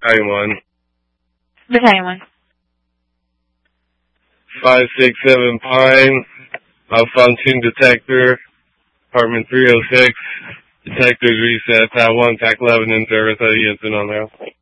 Battalion 1. Battalion 1. 567 Pine, malfunction detector, apartment 306. Detectors reset, TAC 1, TAC 11 in service, incident on there.